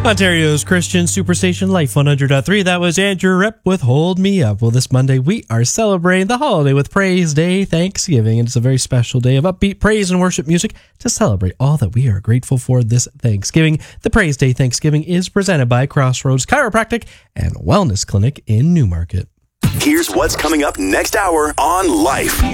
Ontario's Christian Superstation Life 100.3. That was Andrew Rip with Hold Me Up. Well, this Monday we are celebrating the holiday with Praise Day, Thanksgiving, and it's a very special day of upbeat praise and worship music to celebrate all that we are grateful for this Thanksgiving. The Praise Day Thanksgiving is presented by Crossroads Chiropractic and Wellness Clinic in Newmarket. Here's what's coming up next hour on Life.